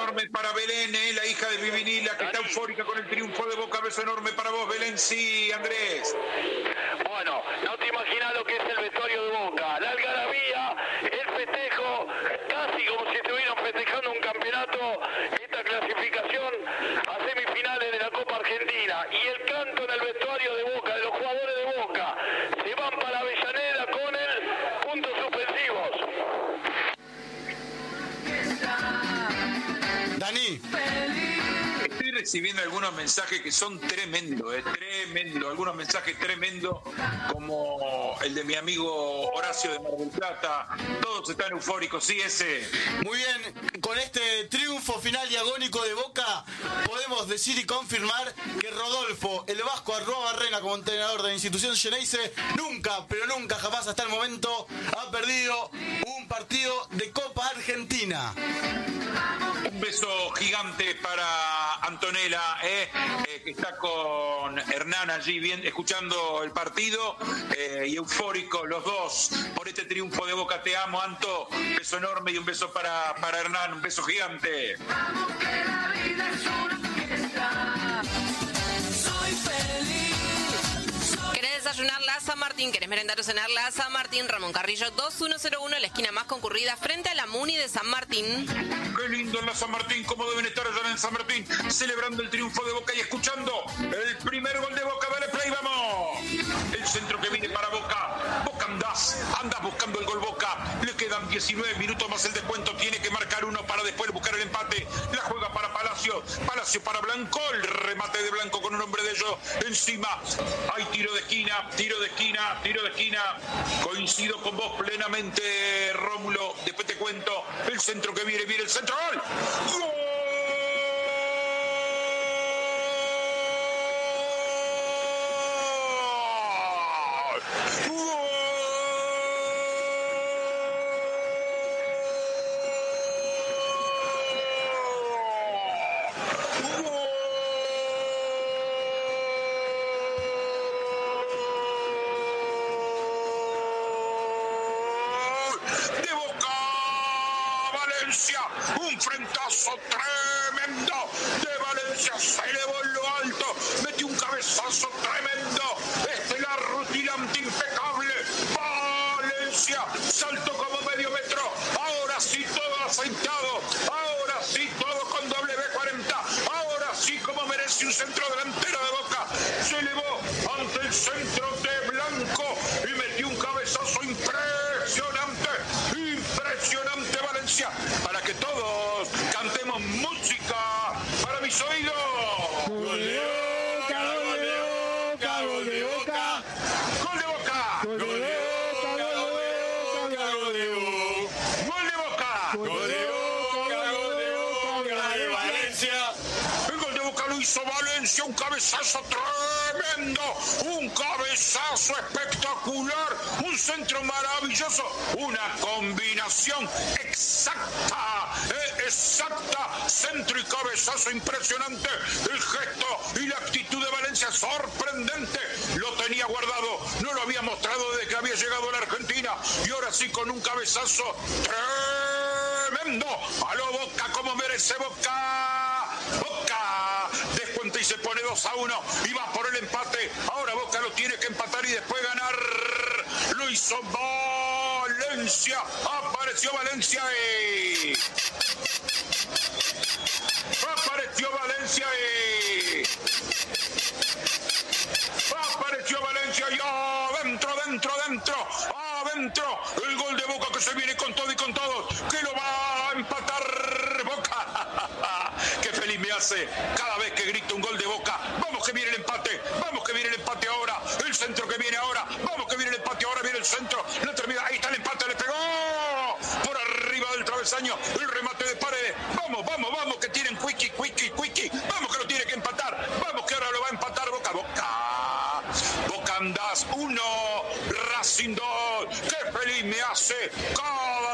enorme para Belén, la hija de Vivinila, que está eufórica con el triunfo de Boca. Beso enorme para vos, Belén. Sí, Andrés. Bueno, no te imaginas lo que es el vestuario de Boca. La algarabía, el festejo, casi como si estuvieran festejando un campeonato, esta clasificación a semifinales de la Copa Argentina. Y el canto en el vestuario de Boca, de los jugadores de Boca. Se van para Avellaneda con el puntos suspensivos. Dani. Estoy recibiendo algunos mensajes que son tremendos, tremendo, algunos mensajes tremendos, como el de mi amigo Horacio de Mar del Plata. Todos están eufóricos, sí, ese. Muy bien, con este triunfo final y agónico de Boca, podemos decir y confirmar que Rodolfo, el Vasco Arruabarrena, como entrenador de la institución Xeneize, nunca, pero nunca, jamás hasta el momento, ha perdido un partido de Copa Argentina. Un beso gigante para Antonella, que está con Hernán allí bien, escuchando el partido, y eufórico los dos por este triunfo de Boca. Te amo, Anto. Un beso enorme y un beso para Hernán, un beso gigante. Vamos que la vida es una fiesta. Soy feliz. ¿Querés desayunar la San Martín? ¿Querés merendar o cenar la San Martín? Ramón Carrillo 2101, la esquina más concurrida frente a la Muni de San Martín. Qué lindo en la San Martín, cómo deben estar allá en San Martín, celebrando el triunfo de Boca y escuchando el primer gol de Boca. Dale play, vamos. El centro que viene para Boca. Boca andás buscando el gol Boca. Le quedan 19 minutos más el descuento. Tiene que marcar uno para después buscar el empate. La juega para Palacio. Palacio para Blanco. El remate de Blanco con un hombre de ellos encima. Hay tiro de esquina, tiro de esquina, tiro de esquina. Coincido con vos plenamente, Rómulo. Después te cuento el centro que viene el centro. ¡Gol! ¡Gol! De Boca, Valencia, un frentazo tremendo de Valencia, se elevó en lo alto, metió un cabezazo tremendo, la rutilante impecable, Valencia, saltó como medio metro, ahora sí todo aceitado, ahora sí todo con W40, ahora sí como merece un centro delantero de Boca, se elevó ante el centro de Blanco y metió un cabezazo impresionante Valencia, para que todos cantemos música para mis oídos. Gol de Boca, gol de Boca, gol de Boca, Gol de Boca, gol de Boca, gol de Boca, gol de Boca, gol de Boca de Valencia. El gol de Boca lo hizo Valencia, un cabezazo tremendo, un cabezazo espectacular, un centro maravilloso, una combinación exacta, centro y cabezazo impresionante, el gesto y la actitud de Valencia sorprendente, lo tenía guardado, no lo había mostrado desde que había llegado a la Argentina, y ahora sí con un cabezazo tremendo, a lo Boca como merece Boca, descuenta y se pone 2-1 y va por el empate, ahora Boca lo tiene que empatar y después ganar, lo hizo Valencia, apareció Valencia apareció Valencia y adentro, el gol de Boca que se viene con todo y con todos, que lo va a empatar Boca. Qué feliz me hace cada vez que grito un gol de Boca. Vamos que viene el empate ahora, el centro que viene ahora, vamos que viene el empate ahora, viene el centro, la termina, ahí está el empate, le pegó por arriba del travesaño, el remate de Paredes, vamos, que tienen Quickie, vamos que lo tiene que empatar, vamos que ahora lo va a empatar Boca andás 1, Racing 2, qué feliz me hace cada